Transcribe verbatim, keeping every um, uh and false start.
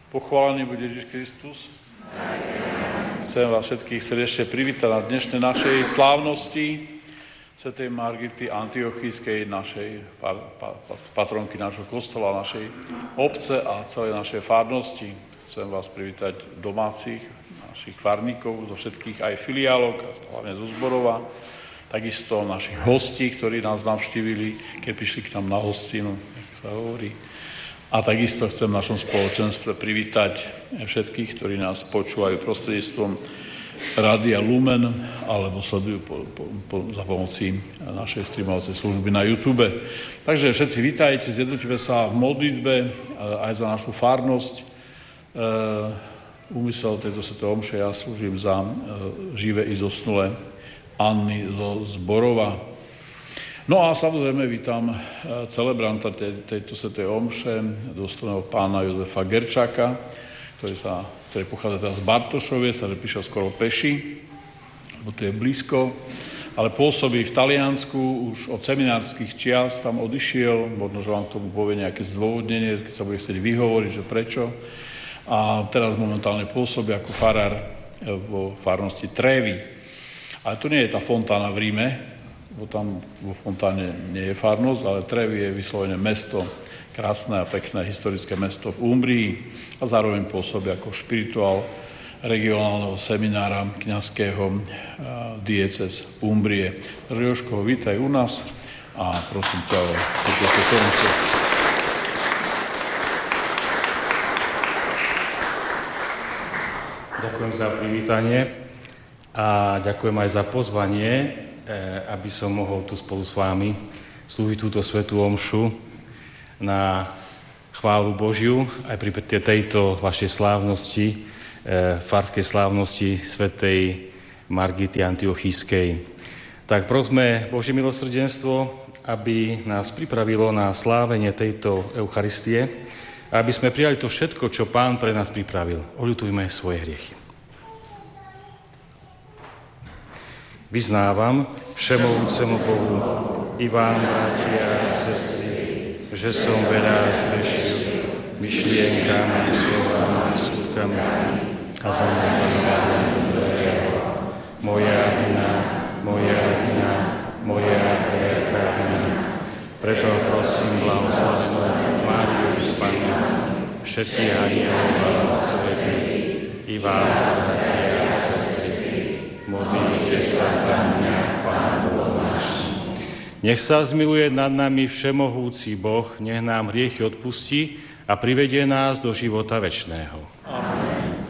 Pochválený bude Ježiš Kristus. Chcem vás všetkých srdečne privítať na dnešnej našej slávnosti svätej Margity Antiochískej, našej patronky nášho kostola, našej obce a celej našej farnosti. Chcem vás privítať domácich, našich farníkov, zo všetkých aj filiálok, hlavne zo Zborova, takisto našich hostí, ktorí nás navštívili, keď prišli k nám na hostinu, jak sa hovorí. A takisto chcem v našom spoločenstve privítať všetkých, ktorí nás počúvajú prostredníctvom Rádia Lumen alebo sledujú po, po, po, za pomoci našej streamovacej služby na YouTube. Takže všetci vítajte, zjednotíme sa v modlitbe aj za našu farnosť. Úmysel tejto svätej omše ja slúžim za živé i zosnulé Anny zo Zborova. No a samozrejme vítam celebranta tej, tejto svätej omše, dôstojného pána Jozefa Gerčáka, ktorý sa ktorý pochádza teraz z Bartošoviec, ale prišiel skoro peši, lebo to je blízko, ale pôsobí v Taliansku, už od seminárskych čias tam odišiel, možno, že vám k tomu povie nejaké zdôvodnenie, keď sa bude chcieť vyhovoriť, že prečo. A teraz momentálne pôsobí ako farár vo farnosti Trevi. Ale to nie je tá fontána v Ríme, bo tam vo fontáne nie je farnosť, ale Trevi je vyslovene mesto, krásne a pekné historické mesto v Umbrii a zároveň pôsobí ako špirituál regionálneho seminára kňazského diecéz Umbrie. Jožko, vítaj u nás a prosím ťa o toto tomto. Ďakujem za privítanie a ďakujem aj za pozvanie, aby som mohol tu spolu s vámi slúžiť túto svätú omšu na chválu Božiu aj pri tejto vašej slávnosti, farskej slávnosti svätej Margity Antiochískej. Tak prosme Božie milosrdenstvo, aby nás pripravilo na slávenie tejto Eucharistie, aby sme prijali to všetko, čo Pán pre nás pripravil. Oľutujme svoje hriechy. Vyznávam všemovúcemu Bohu i vám, bratia a sestry, že som veľa zrešil myšlienkami, slovami, skutkami a zanedbávam dobrého. Moja vina, moja vina, moja veľká vina. Preto prosím blahoslavenú Máriu vždy Pannu, všetkých anielov a svätých, i vás, bratia a sestry, modlite sa za mňa, Pán Boh náš. Nech sa zmiluje nad nami všemohúci Boh, nech nám hriechy odpustí a privedie nás do života večného. Amen.